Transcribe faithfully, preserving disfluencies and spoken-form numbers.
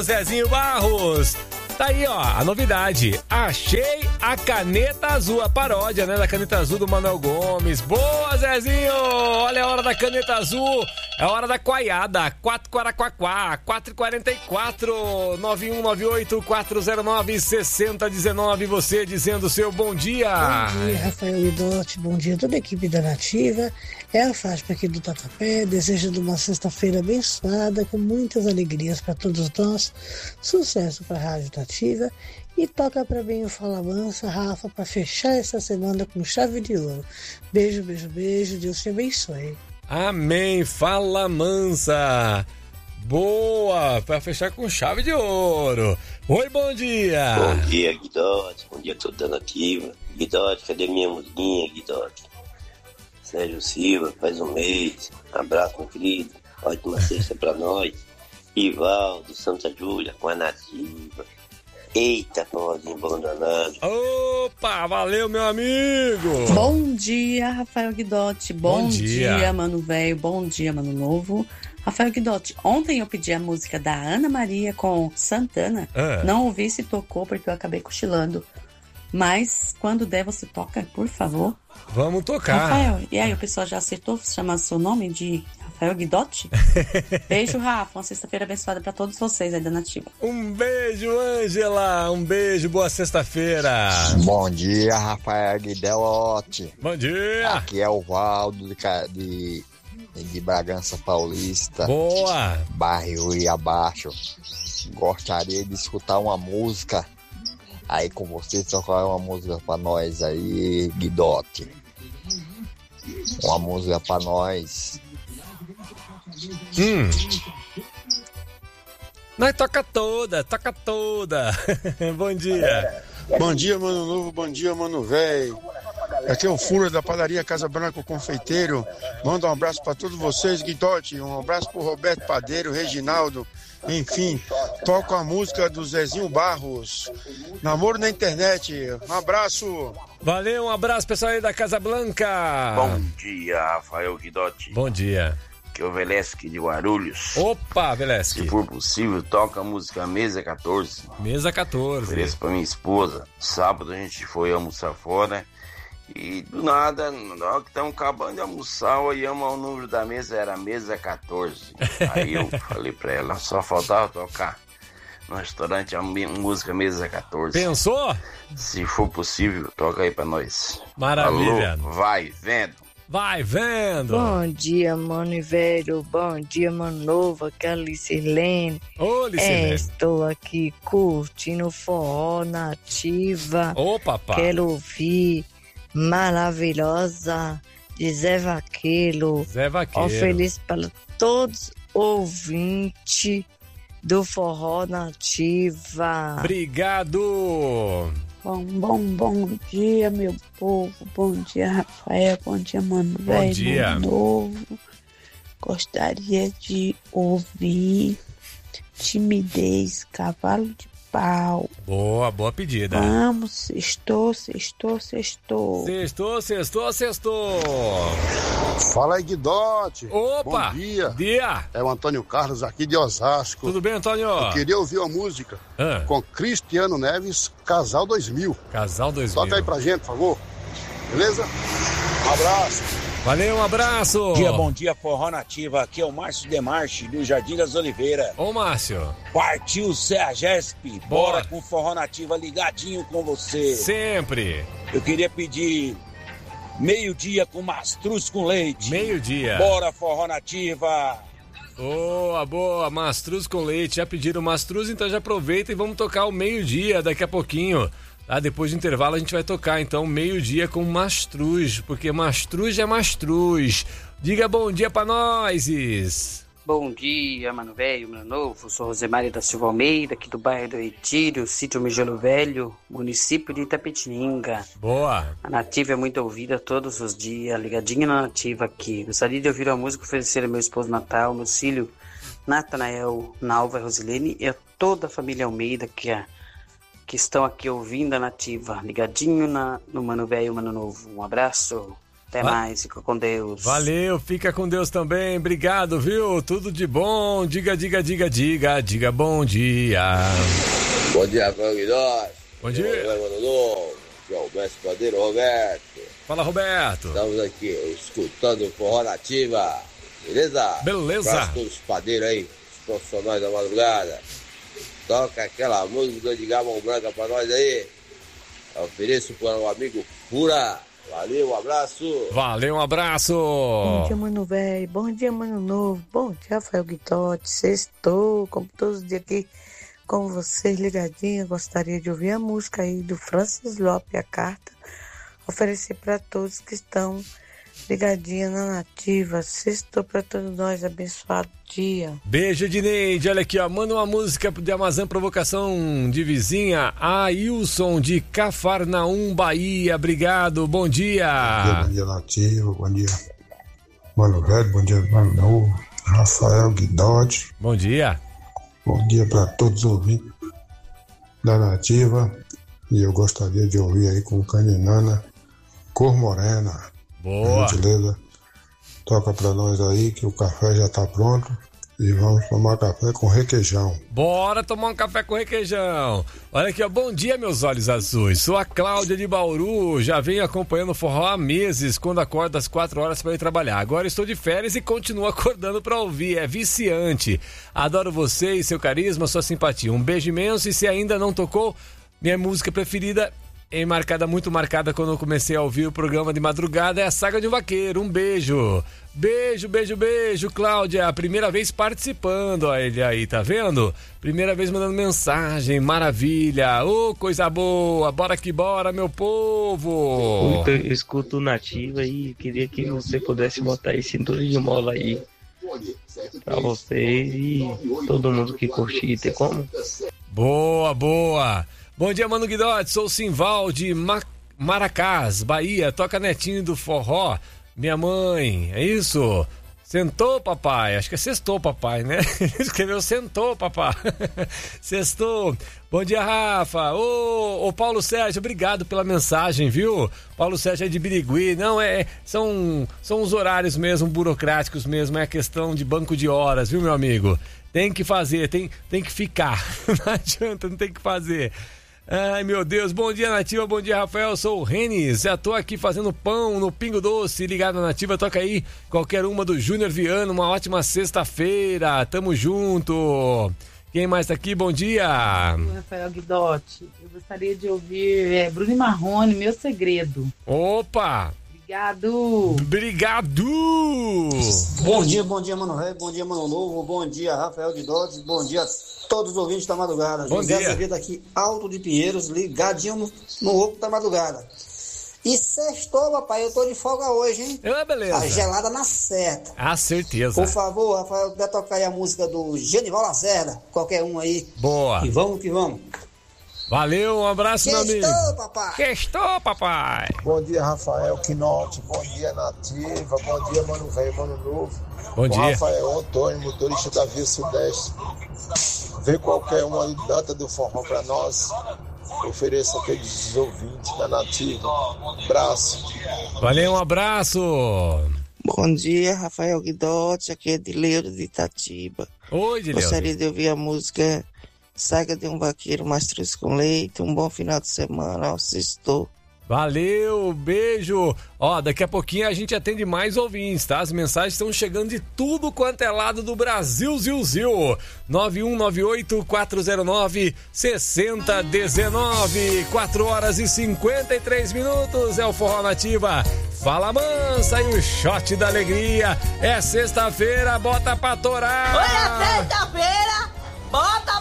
Zezinho Barros. Tá aí, ó, a novidade. Achei a caneta azul, a paródia, né, da caneta azul do Manuel Gomes. Boa, Zezinho! Olha a hora da caneta azul. É a hora da coaiada. quatro Quaraquaquá, quatro e quarenta e quatro, nove um nove oito, quatro zero nove, seis zero um nove. Você dizendo o seu bom dia. Bom dia, Rafael Guidotti. Bom dia a toda a equipe da Nativa. É a Fátima aqui do Tatuapé, desejando uma sexta-feira abençoada, com muitas alegrias para todos nós. Sucesso para a Rádio Nativa. E toca para bem o Fala Mansa, Rafa, para fechar essa semana com chave de ouro. Beijo, beijo, beijo. Deus te abençoe. Amém. Fala Mansa. Boa, para fechar com chave de ouro. Oi, bom dia. Bom dia, Guidotti. Bom dia a toda a Nativa. Guidotti, cadê minha musiquinha, Guidotti? Sérgio Silva, faz um mês. Abraço, meu querido. Ótima sexta pra nós. Ivaldo, Santa Júlia, com a Nativa. Eita, forrozinho bom danado. Opa, valeu, meu amigo. Bom dia, Rafael Guidotti. Bom, Bom dia. dia, Mano Velho. Bom dia, Mano Novo. Rafael Guidotti, ontem eu pedi a música da Ana Maria com Santana. Ah. Não ouvi se tocou porque eu acabei cochilando. Mas quando der, você toca, por favor. Vamos tocar. Rafael, e aí, o pessoal já acertou chamar seu nome de Rafael Guidotti? Beijo, Rafa. Uma sexta-feira abençoada pra todos vocês aí da Nativa. Um beijo, Ângela. Um beijo, boa sexta-feira. Bom dia, Rafael Guidotti. Bom dia. Aqui é o Valdo de, Ca- de, de Bragança Paulista. Boa. Bairro e abaixo. Gostaria de escutar uma música aí com vocês, tocar uma música pra nós aí, Guidotti. Uma música pra nós. Hum. Nós toca toda, toca toda. Bom dia. Bom dia, Mano Novo, bom dia, Mano Velho. Aqui é o Fura da padaria Casa Branca, o confeiteiro. Manda um abraço para todos vocês, Guidotti. Um abraço pro Roberto Padeiro, Reginaldo. Enfim, toco a música do Zezinho Barros. Namoro na internet. Um abraço. Valeu, um abraço, pessoal aí da Casa Blanca. Bom dia, Rafael Guidotti. Bom dia. Que é o Velesque de Guarulhos. Opa, Velesque. Se for possível, toca a música Mesa quatorze. Mesa quatorze. Ofereço pra minha esposa. Sábado a gente foi almoçar fora. E do nada, na hora que estamos acabando de almoçar, olhamos o número da mesa, era Mesa quatorze. Aí eu falei pra ela, só faltava tocar no restaurante a música Mesa quatorze. Pensou? Se for possível, toca aí pra nós. Maravilha. Alô, vai vendo. Vai vendo. Bom dia, mano e velho. Bom dia, mano novo. Aqui é a Licilene. Ô, Licilene. É, estou aqui curtindo forró nativa. Ô, papá. Quero ouvir Maravilhosa de Zé Vaqueiro. Zé Vaqueiro. Ó, feliz para todos ouvintes do forró nativa. Obrigado. Bom, bom, bom dia, meu povo. Bom dia, Rafael. Bom dia, Mano Velho. dia. Mano Novo. Gostaria de ouvir Timidez, Cavalo de Pau. Boa, boa pedida. Vamos, sextou, sextou, sextou. Sextou, sextou, sextou. Fala aí, Guidotti. Opa. Bom dia. Dia. É o Antônio Carlos aqui de Osasco. Tudo bem, Antônio? Eu queria ouvir uma música Ah. com Cristiano Neves, Casal dois mil. Casal dois mil. Toca aí pra gente, por favor. Beleza? Um abraço. Valeu, um abraço. Bom dia, bom dia, Forró Nativa. Aqui é o Márcio Demarche, do Jardim das Oliveiras. Ô, Márcio. Partiu Serra Gesp. Bora. Bora com Forró Nativa ligadinho com você. Sempre. Eu queria pedir meio-dia com mastruz com leite. Meio-dia. Bora, Forró Nativa. Boa, boa. Mastruz com leite. Já pediram mastruz, então já aproveita e vamos tocar o meio-dia daqui a pouquinho. Ah, depois do intervalo a gente vai tocar, então, meio-dia com mastruz, porque mastruz é mastruz. Diga bom dia pra nós, Is. Bom dia, Mano Velho, Mano Novo. Sou Rosemária da Silva Almeida, aqui do bairro do Retiro, sítio Mijolo Velho, município de Itapetininga. Boa. A Nativa é muito ouvida todos os dias, ligadinha na Nativa aqui. Gostaria de ouvir a música oferecer ao meu esposo Natal, meu filho Natanael, Nalva e Rosilene e a toda a família Almeida que é que estão aqui ouvindo a Nativa, ligadinho na, no Mano Velho, Mano Novo. Um abraço. Até Va- mais, fica com Deus. Valeu, fica com Deus também. Obrigado, viu? Tudo de bom. Diga, diga, diga, diga, diga bom dia. Bom dia, Rafael Guidótti. Bom dia. Aqui é o mestre padeiro Roberto. Fala, Roberto. Estamos aqui escutando o Forró Nativa. Beleza? Beleza. Para todos os padeiros aí, os profissionais da madrugada. Toca aquela música de Gamão Branca pra nós aí. Eu ofereço para o amigo Fura. Valeu, um abraço. Valeu, um abraço. Bom dia, mano velho. Bom dia, mano novo. Bom dia, Rafael Guitotti. Sextou, como todos os dias aqui com vocês ligadinhos. Gostaria de ouvir a música aí do Francis Lopes, a carta. Oferecer para todos que estão ligadinhos na Nativa. Sextou para todos nós. Abençoado dia. Beijo, Edneide. Olha aqui, ó. Manda uma música de Amazon Provocação de Vizinha. Ailson de Cafarnaum, Bahia. Obrigado. Bom dia. Bom dia, bom dia, Nativa. Bom dia, Mano Velho. Bom dia, Mano Novo. Rafael Guidotti. Bom dia. Bom dia para todos os ouvintes da Nativa. E eu gostaria de ouvir aí com Caninana, Cor Morena. Boa. Por gentileza, toca pra nós aí que o café já tá pronto e vamos tomar café com requeijão. Bora tomar um café com requeijão. Olha aqui, ó. Bom dia, meus olhos azuis. Sou a Cláudia de Bauru. Já venho acompanhando o forró há meses, quando acordo às quatro horas para ir trabalhar. Agora estou de férias e continuo acordando para ouvir. É viciante. Adoro você e seu carisma, sua simpatia. Um beijo imenso e se ainda não tocou, minha música preferida é marcada, muito marcada quando eu comecei a ouvir o programa de madrugada, é a Saga de um Vaqueiro. Um beijo. Beijo, beijo, beijo, Cláudia. Primeira vez participando, ó, ele aí, tá vendo? Primeira vez mandando mensagem, maravilha. Ô, oh, coisa boa. Bora que bora, meu povo. Eu, eu escuto Nativa e queria que você pudesse botar aí cintura de mola aí pra vocês e todo mundo que curtir, tem como? Boa, boa. Bom dia, Mano Guidotti, sou o Simval de Ma- Maracás, Bahia, toca netinho do forró, minha mãe, é isso? Sentou, papai, acho que é sextou, papai, né? Escreveu sentou, papai, sextou. Bom dia, Rafa. Ô, ô, Paulo Sérgio, obrigado pela mensagem, viu? Paulo Sérgio é de Birigui, não, é, são, são os horários mesmo, burocráticos mesmo, é a questão de banco de horas, viu, meu amigo? Tem que fazer, tem, tem que ficar, não adianta, não tem que fazer. Ai, meu Deus, bom dia, Nativa, bom dia, Rafael, sou o Renis, já tô aqui fazendo pão no Pingo Doce, ligado na Nativa, toca aí qualquer uma do Júnior Viano, uma ótima sexta-feira, tamo junto. Quem mais tá aqui, bom dia. Rafael Guidotti, eu gostaria de ouvir é, Bruno e Marrone, Meu Segredo. Opa! Obrigado! Obrigado! Bom dia, bom dia, Mano Velho, bom dia, Mano Novo, bom dia, Rafael Guidotti, bom dia a todos os ouvintes da madrugada. Bom José dia. Azevedo aqui, Alto de Pinheiros, ligadinho no, no Oco da madrugada. E sextou, papai, eu tô de folga hoje, hein? É, beleza. A gelada na certa. Ah, certeza. Por favor, Rafael, vai tocar aí a música do Genival Lacerda, qualquer um aí. Boa. E vamos que vamos. Valeu, um abraço, meu amigo. Sextou, papai. Sextou, papai. Bom dia, Rafael Quinotti. Bom dia, Nativa. Bom dia, Mano Velho, Mano Novo. Bom dia. Rafael Antônio, motorista da Via Sudeste. Vê qualquer uma aí, data do forró pra nós. Ofereça aqueles ouvintes da Nativa. Abraço. Valeu, um abraço. Bom dia, Rafael Guidotti. Aqui é Dileudo de Itatiba. Oi, Dileudo. Gostaria de ouvir a música Saga de um Vaqueiro, Mastruz com Leite. Um bom final de semana. Sextou. Valeu, beijo. Ó, daqui a pouquinho a gente atende mais ouvintes, tá? As mensagens estão chegando de tudo quanto é lado do Brasil, Zil, Zil. nove um nove oito, quatro zero nove, seis zero um nove. quatro horas e cinquenta e três minutos é o Forró Nativa. Fala, mansa, e o shot da alegria. É sexta-feira, bota pra torar. Hoje é sexta-feira, bota